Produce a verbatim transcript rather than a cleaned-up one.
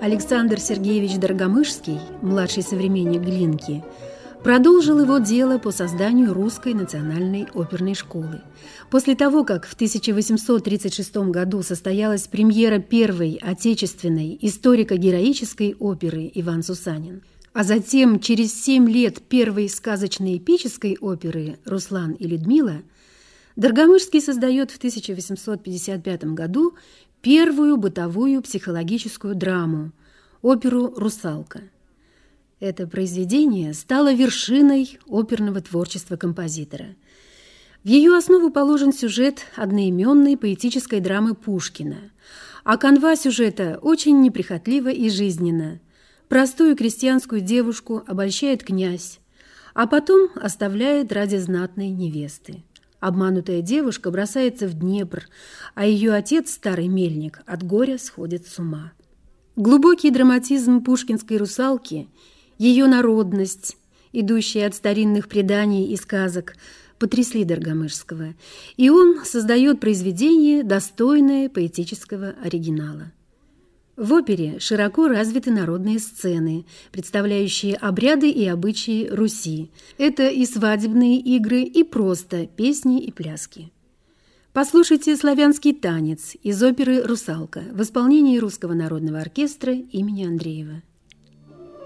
Александр Сергеевич Доргомышский, младший современник Глинки, продолжил его дело по созданию Русской национальной оперной школы. После того, как в тысяча восемьсот тридцать шестом году состоялась премьера первой отечественной историко-героической оперы «Иван Сусанин», а затем через семь лет первой сказочно-эпической оперы «Руслан и Людмила», Доргомышский создает в тысяча восемьсот пятьдесят пятом году первую бытовую психологическую драму – оперу «Русалка». Это произведение стало вершиной оперного творчества композитора. В ее основу положен сюжет одноименной поэтической драмы Пушкина, а канва сюжета очень неприхотлива и жизненна. Простую крестьянскую девушку обольщает князь, а потом оставляет ради знатной невесты. Обманутая девушка бросается в Днепр, а ее отец, старый мельник, от горя сходит с ума. Глубокий драматизм пушкинской «Русалки», ее народность, идущая от старинных преданий и сказок, потрясли Доргомышского, и он создает произведение, достойное поэтического оригинала. В опере широко развиты народные сцены, представляющие обряды и обычаи Руси. Это и свадебные игры, и просто песни и пляски. Послушайте славянский танец из оперы «Русалка» в исполнении Русского народного оркестра имени Андреева.